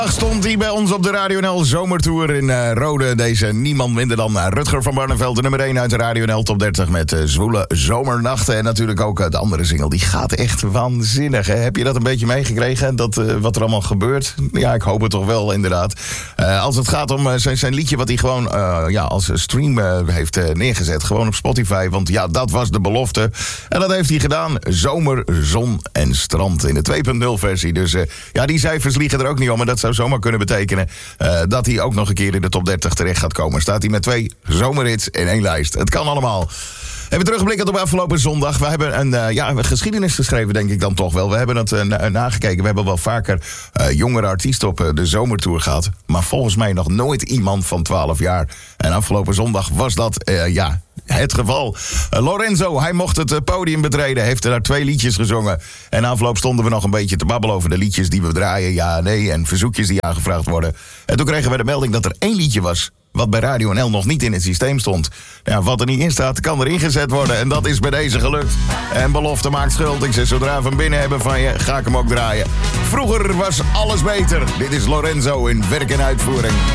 Stond hij bij ons op de Radio NL Zomertour in Rode. Deze niemand minder dan Rutger van Barneveld, de nummer 1 uit de Radio NL Top 30 met Zwoele Zomernachten. En natuurlijk ook de andere single, die gaat echt waanzinnig. Hè? Heb je dat een beetje meegekregen, wat er allemaal gebeurt? Ja, ik hoop het toch wel, inderdaad. Als het gaat om zijn liedje wat hij gewoon als stream heeft neergezet, gewoon op Spotify. Want ja, dat was de belofte. En dat heeft hij gedaan. Zomer, zon en strand in de 2.0 versie. Dus die cijfers liegen er ook niet om. Maar dat zou zomaar kunnen betekenen dat hij ook nog een keer in de top 30 terecht gaat komen. Staat hij met 2 zomerhits in 1 lijst. Het kan allemaal. Even terugblikkend op afgelopen zondag. We hebben een geschiedenis geschreven, denk ik dan toch wel. We hebben het nagekeken. We hebben wel vaker jongere artiesten op de zomertour gehad. Maar volgens mij nog nooit iemand van 12 jaar. En afgelopen zondag was dat het geval. Lorenzo, hij mocht het podium betreden. Heeft er daar 2 liedjes gezongen. En na afloop stonden we nog een beetje te babbelen over de liedjes die we draaien. Ja, nee, en verzoekjes die aangevraagd worden. En toen kregen we de melding dat er 1 liedje was wat bij Radio NL nog niet in het systeem stond. Ja, wat er niet in staat, kan er ingezet worden. En dat is bij deze gelukt. En belofte maakt schuld. Ik zeg, zodra we hem binnen hebben van je, ga ik hem ook draaien. Vroeger was alles beter. Dit is Lorenzo in werk en uitvoering.